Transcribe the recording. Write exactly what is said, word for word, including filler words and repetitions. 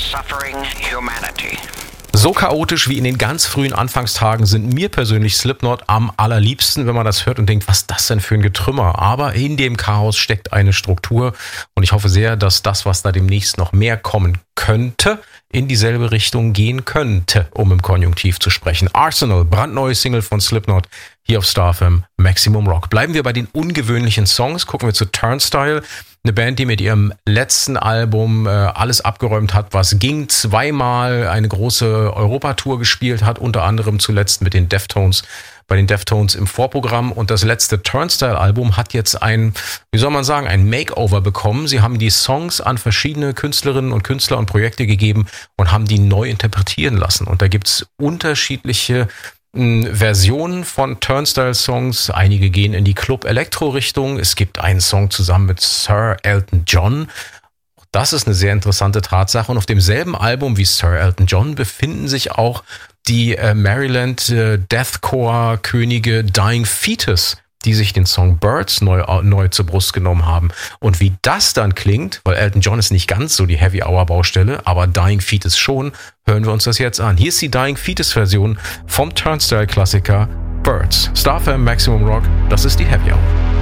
suffering humanity. So chaotisch wie in den ganz frühen Anfangstagen sind mir persönlich Slipknot am allerliebsten, wenn man das hört und denkt, was ist das denn für ein Getrümmer? Aber in dem Chaos steckt eine Struktur und ich hoffe sehr, dass das, was da demnächst noch mehr kommen könnte, in dieselbe Richtung gehen könnte, um im Konjunktiv zu sprechen. Arsenal, brandneue Single von Slipknot, hier auf Star F M, Maximum Rock. Bleiben wir bei den ungewöhnlichen Songs, gucken wir zu Turnstile, eine Band, die mit ihrem letzten Album äh, alles abgeräumt hat, was ging, zweimal eine große Europatour gespielt hat, unter anderem zuletzt mit den Deftones, bei den Deftones im Vorprogramm. Und das letzte Turnstile-Album hat jetzt ein, wie soll man sagen, ein Makeover bekommen. Sie haben die Songs an verschiedene Künstlerinnen und Künstler und Projekte gegeben und haben die neu interpretieren lassen. Und da gibt's unterschiedliche Versionen von Turnstile-Songs. Einige gehen in die Club-Elektro-Richtung. Es gibt einen Song zusammen mit Sir Elton John. Das ist eine sehr interessante Tatsache. Und auf demselben Album wie Sir Elton John befinden sich auch die äh, Maryland äh, Deathcore-Könige Dying Fetus, die sich den Song Birds neu, neu zur Brust genommen haben. Und wie das dann klingt, weil Elton John ist nicht ganz so die Heavy-Hour-Baustelle, aber Dying Fetus schon, hören wir uns das jetzt an. Hier ist die Dying Fetus-Version vom Turnstile-Klassiker Birds. Star F M, Maximum Rock, das ist die Heavy Hour.